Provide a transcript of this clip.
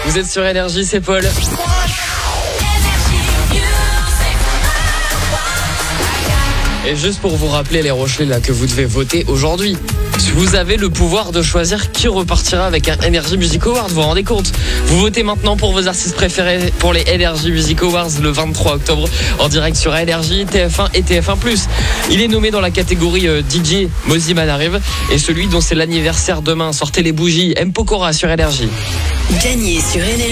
Vous êtes sur Énergie, c'est Paul. Et juste pour vous rappeler les Rochelais là que vous devez voter aujourd'hui. Vous avez le pouvoir de choisir qui repartira avec un Energy Music Award, vous vous rendez compte? Vous votez maintenant pour vos artistes préférés pour les Energy Music Awards le 23 octobre en direct sur Energy, TF1 et TF1+. Il est nommé dans la catégorie DJ Mosiman arrive et celui dont c'est l'anniversaire demain. Sortez les bougies, M. Pokora sur Energy. Gagnez sur Energy.